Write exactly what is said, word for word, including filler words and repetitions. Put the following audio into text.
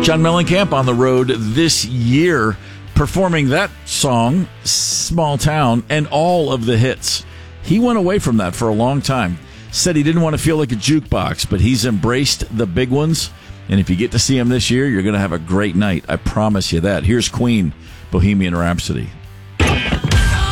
John Mellencamp on the road this year, performing that song, Small Town, and all of the hits. He went away from that for a long time. Said he didn't want to feel like a jukebox, but he's embraced the big ones. And if you get to see him this year, you're going to have a great night. I promise you that. Here's Queen, Bohemian Rhapsody.